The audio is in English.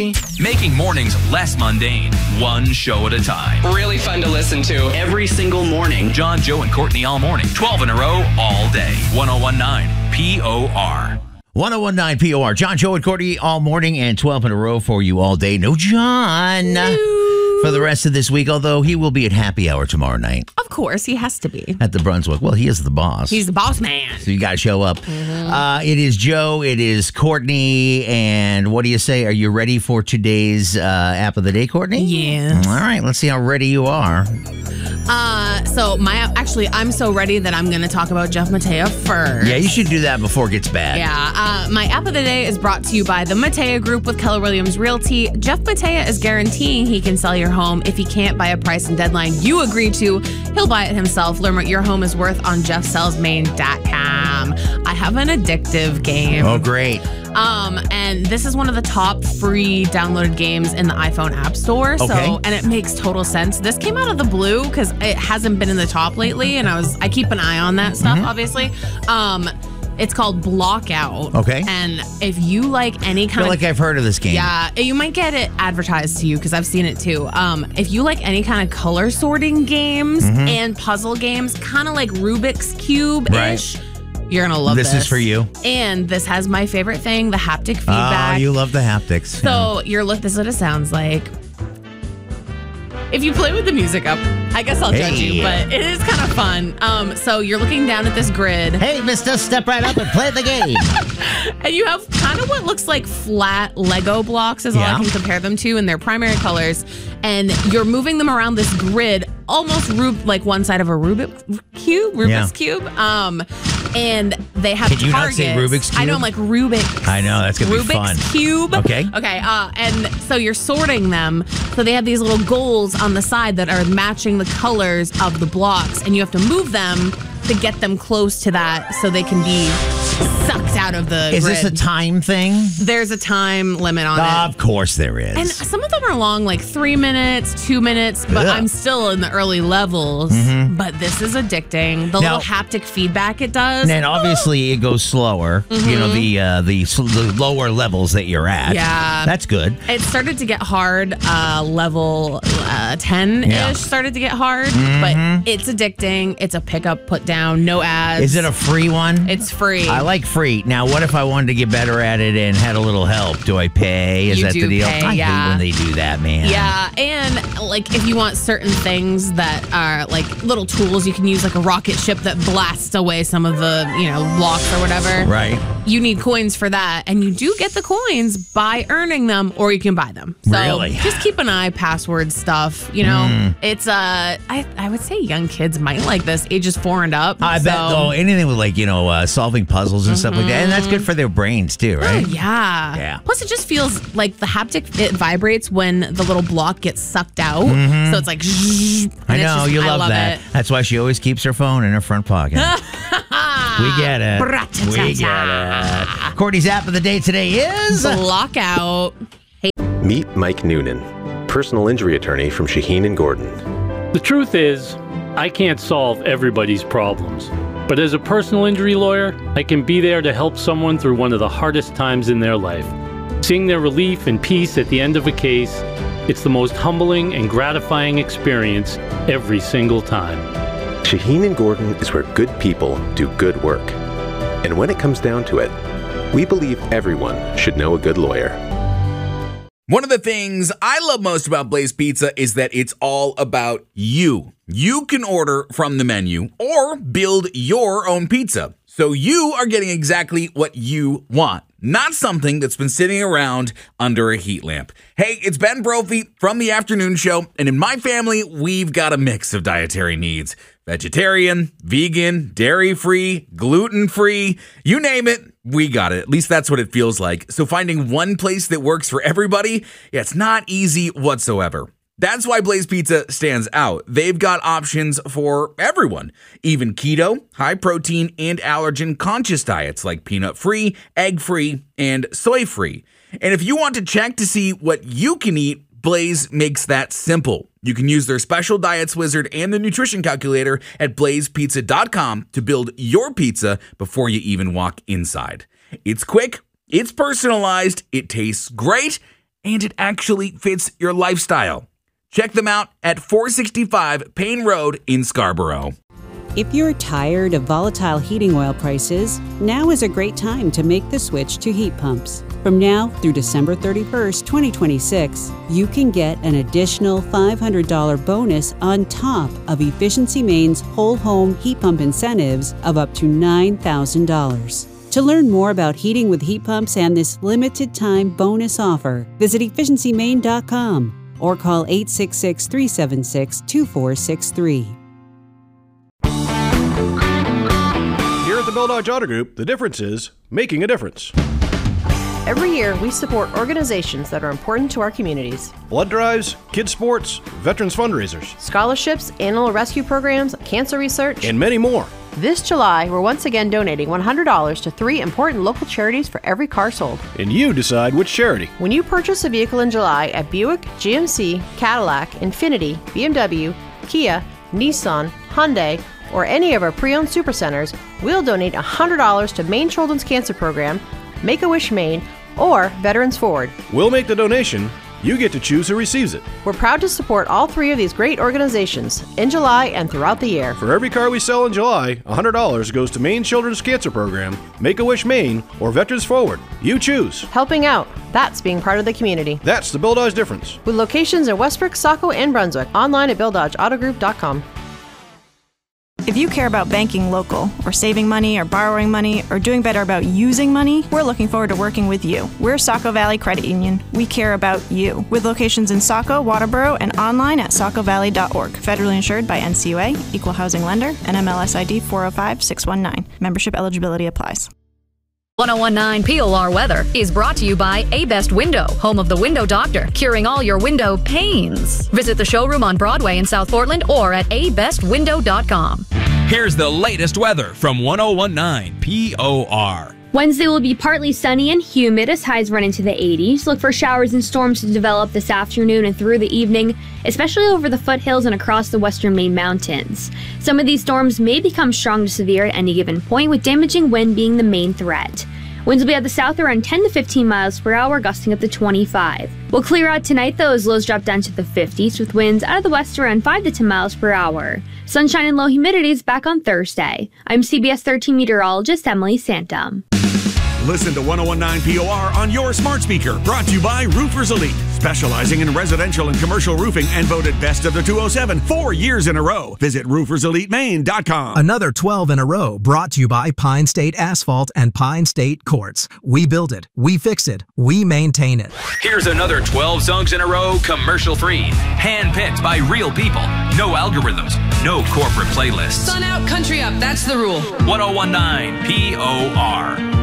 Making mornings less mundane, one show at a time. Really fun to listen to every single morning. John, Joe, and Courtney all morning, 12 in a row, all day. 1019 POR. 1019 POR. John, Joe, and Courtney all morning and 12 in a row for you all day. No John for the rest of this week, although he will be at happy hour tomorrow night. Of course, he has to be. At the Brunswick. Well, he is the boss. He's the boss man. So you got to show up. It is Joe. It is Courtney. And what do you say? Are you ready for today's app of the day, Courtney? Yes. All right. Let's see how ready you are. I'm so ready that I'm going to talk about Jeff Matea first. Yeah, you should do that before it gets bad. Yeah. My app of the day is brought to you by the Matea Group with Keller Williams Realty. Jeff Matea is guaranteeing he can sell your home if he can't buy a price and deadline you agree to. He'll buy it himself. Learn what your home is worth on JeffSellsMaine.com. I have an addictive game. Oh, great. And this is one of the top free downloaded games in the iPhone App Store. Okay. And it makes total sense. This came out of the blue because it hasn't been in the top lately, and I keep an eye on that stuff, obviously. It's called Blockout. Okay. And if you like any I kind feel of... like I've heard of this game. Yeah, you might get it advertised to you because I've seen it too. If you like any kind of color sorting games and puzzle games, kind of like Rubik's Cube-ish, you're going to love this. This is for you. And this has my favorite thing, the haptic feedback. Oh, you love the haptics. So this is what it sounds like. If you play with the music up, I guess I'll judge you, but it is kind of fun. So you're looking down at this grid. Hey, mister, step right up and play the game. And you have kind of what looks like flat Lego blocks is all I can compare them to in their primary colors. And you're moving them around this grid, almost like one side of a Rubik's Cube. And they have Can you targets. not say Rubik's Cube? I know, I'm like Rubik's. I know, that's going to be fun. Rubik's Cube. Okay. Okay. And so you're sorting them. So they have these little goals on the side that are matching the colors of the blocks. And you have to move them to get them close to that so they can be sucked out of the Is grid. this a time thing? There's a time limit on it. Of course there is. And some of them are long, like 3 minutes, 2 minutes, but I'm still in the early levels. But this is addicting. The little haptic feedback it does. And obviously it goes slower. You know, the lower levels that you're at. Yeah. That's good. It started to get hard, level 10-ish started to get hard, but it's addicting. It's a pick up, put down, no ads. Is it a free one? It's free. I like free. Now, what if I wanted to get better at it and had a little help? Do I pay? Is that the deal? I hate when they do that, man. Yeah, and like if you want certain things that are like little tools, you can use like a rocket ship that blasts away some of the, blocks or whatever. Right. You need coins for that, and you do get the coins by earning them, or you can buy them. So really? Just keep an eye, password stuff. It's I would say young kids might like this, ages 4 and up. I bet though anything with like solving puzzles and stuff like that, and that's good for their brains too, right? Yeah. Yeah. Plus, it just feels like the haptic, it vibrates when the little block gets sucked out. So it's like, I know, you love that. It. That's why she always keeps her phone in her front pocket. We get it. We get it. Courtney's app of the day today is Blockout. Meet Mike Noonan, personal injury attorney from Shaheen & Gordon. The truth is, I can't solve everybody's problems. But as a personal injury lawyer, I can be there to help someone through one of the hardest times in their life. Seeing their relief and peace at the end of a case, it's the most humbling and gratifying experience every single time. Shaheen & Gordon is where good people do good work. And when it comes down to it, we believe everyone should know a good lawyer. One of the things I love most about Blaze Pizza is that it's all about you. You can order from the menu or build your own pizza. So you are getting exactly what you want, not something that's been sitting around under a heat lamp. Hey, it's Ben Brophy from The Afternoon Show, and in my family, we've got a mix of dietary needs. Vegetarian, vegan, dairy-free, gluten-free, you name it, we got it. At least that's what it feels like. So finding one place that works for everybody, it's not easy whatsoever. That's why Blaze Pizza stands out. They've got options for everyone, even keto, high protein, and allergen conscious diets like peanut-free, egg-free, and soy-free. And if you want to check to see what you can eat, Blaze makes that simple. You can use their special diets wizard and the nutrition calculator at blazepizza.com to build your pizza before you even walk inside. It's quick, it's personalized, it tastes great, and it actually fits your lifestyle. Check them out at 465 Payne Road in Scarborough. If you're tired of volatile heating oil prices, now is a great time to make the switch to heat pumps. From now through December 31st, 2026, you can get an additional $500 bonus on top of Efficiency Maine's whole home heat pump incentives of up to $9,000. To learn more about heating with heat pumps and this limited time bonus offer, visit efficiencymaine.com or call 866-376-2463. Here at the Bill Dodge Auto Group, the difference is making a difference. Every year, we support organizations that are important to our communities. Blood drives, kids sports, veterans fundraisers, scholarships, animal rescue programs, cancer research, and many more. This July, we're once again donating $100 to 3 important local charities for every car sold. And you decide which charity. When you purchase a vehicle in July at Buick, GMC, Cadillac, Infiniti, BMW, Kia, Nissan, Hyundai, or any of our pre-owned supercenters, we'll donate $100 to Maine Children's Cancer Program, Make-A-Wish Maine, or Veterans Forward. We'll make the donation. You get to choose who receives it. We're proud to support all 3 of these great organizations in July and throughout the year. For every car we sell in July, $100 goes to Maine Children's Cancer Program, Make-A-Wish Maine, or Veterans Forward. You choose. Helping out. That's being part of the community. That's the Bill Dodge difference. With locations in Westbrook, Saco, and Brunswick. Online at BillDodgeAutoGroup.com. If you care about banking local, or saving money, or borrowing money, or doing better about using money, we're looking forward to working with you. We're Saco Valley Credit Union. We care about you. With locations in Saco, Waterboro, and online at sacovalley.org. Federally insured by NCUA, Equal Housing Lender, NMLS ID 405619. Membership eligibility applies. 1019 POR Weather is brought to you by A Best Window, home of the Window Doctor, curing all your window pains. Visit the showroom on Broadway in South Portland or at abestwindow.com. Here's the latest weather from 1019 POR. Wednesday will be partly sunny and humid as highs run into the 80s. Look for showers and storms to develop this afternoon and through the evening, especially over the foothills and across the western Maine mountains. Some of these storms may become strong to severe at any given point, with damaging wind being the main threat. Winds will be at the south around 10 to 15 miles per hour, gusting up to 25. We'll clear out tonight, though, as lows drop down to the 50s, with winds out of the west around 5 to 10 miles per hour. Sunshine and low humidity is back on Thursday. I'm CBS 13 meteorologist Emily Santum. Listen to 1019 POR on your smart speaker. Brought to you by Roofers Elite, specializing in residential and commercial roofing and voted best of the 207 4 years in a row. Visit rooferselitemaine.com. Another 12 in a row brought to you by Pine State Asphalt and Pine State Quartz. We build it, we fix it, we maintain it. Here's another 12 songs in a row, commercial-free. Hand-picked by real people. No algorithms, no corporate playlists. Sun out, country up. That's the rule. 1019 POR.